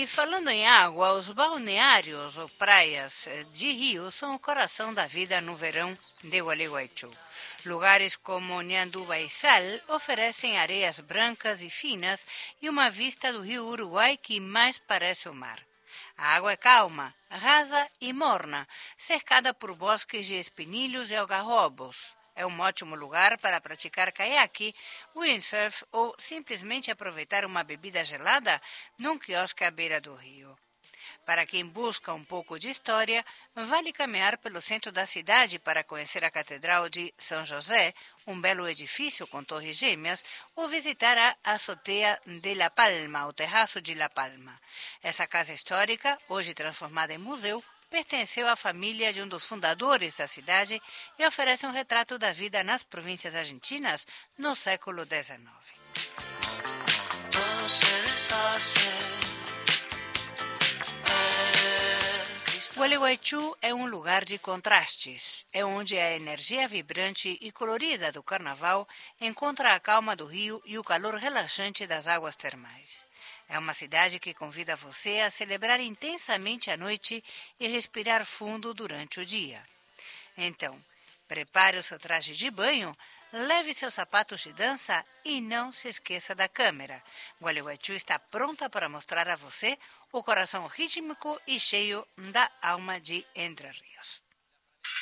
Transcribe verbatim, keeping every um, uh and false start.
E falando em água, os balneários ou praias de rio são o coração da vida no verão de Gualeguaychú. Lugares como Nhanduba e Sal oferecem areias brancas e finas e uma vista do rio Uruguai que mais parece o mar. A água é calma, rasa e morna, cercada por bosques de espinilhos e algarrobos. É um ótimo lugar para praticar caiaque, windsurf ou simplesmente aproveitar uma bebida gelada num quiosque à beira do rio. Para quem busca um pouco de história, vale caminhar pelo centro da cidade para conhecer a Catedral de São José, um belo edifício com torres gêmeas, ou visitar a Azotea de La Palma, o Terraço de La Palma. Essa casa histórica, hoje transformada em museu, pertenceu à família de um dos fundadores da cidade e oferece um retrato da vida nas províncias argentinas no século dezenove. Gualeguaychú é um lugar de contrastes. É onde a energia vibrante e colorida do carnaval encontra a calma do rio e o calor relaxante das águas termais. É uma cidade que convida você a celebrar intensamente a noite e respirar fundo durante o dia. Então, prepare o seu traje de banho, leve seus sapatos de dança e não se esqueça da câmera. Gualeguaychú está pronta para mostrar a você o coração rítmico e cheio da alma de Entre Rios.